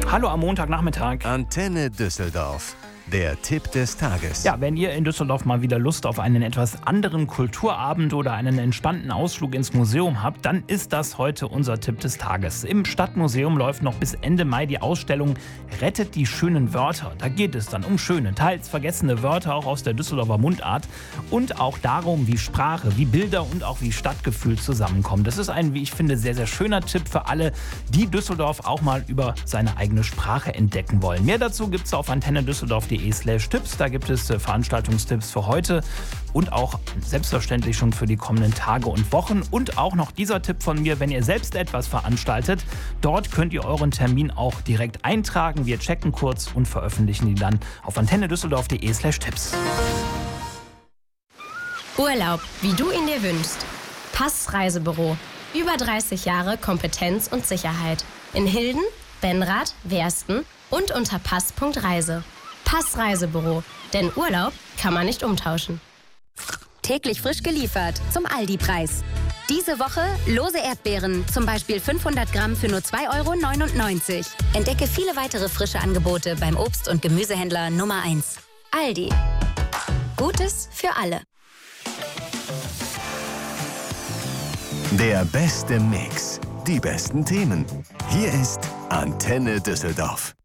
Hallo am Montagnachmittag. Antenne Düsseldorf. Der Tipp des Tages. Ja, wenn ihr in Düsseldorf mal wieder Lust auf einen etwas anderen Kulturabend oder einen entspannten Ausflug ins Museum habt, dann ist das heute unser Tipp des Tages. Im Stadtmuseum läuft noch bis Ende Mai die Ausstellung Rettet die schönen Wörter. Da geht es dann um schöne, teils vergessene Wörter, auch aus der Düsseldorfer Mundart. Und auch darum, wie Sprache, wie Bilder und auch wie Stadtgefühl zusammenkommen. Das ist ein, wie ich finde, sehr, sehr schöner Tipp für alle, die Düsseldorf auch mal über seine eigene Sprache entdecken wollen. Mehr dazu gibt es auf antennedüsseldorf.de/Tipps. Da gibt es Veranstaltungstipps für heute und auch selbstverständlich schon für die kommenden Tage und Wochen. Und auch noch dieser Tipp von mir, wenn ihr selbst etwas veranstaltet, dort könnt ihr euren Termin auch direkt eintragen. Wir checken kurz und veröffentlichen die dann auf antennedüsseldorf.de/Tipps. Urlaub, wie du ihn dir wünschst. Pass Reisebüro. Über 30 Jahre Kompetenz und Sicherheit. In Hilden, Benrath, Wersten und unter pass.reise. Pass Reisebüro. Denn Urlaub kann man nicht umtauschen. Täglich frisch geliefert zum Aldi-Preis. Diese Woche lose Erdbeeren, zum Beispiel 500 Gramm für nur 2,99 €. Entdecke viele weitere frische Angebote beim Obst- und Gemüsehändler Nummer 1. Aldi. Gutes für alle. Der beste Mix. Die besten Themen. Hier ist Antenne Düsseldorf.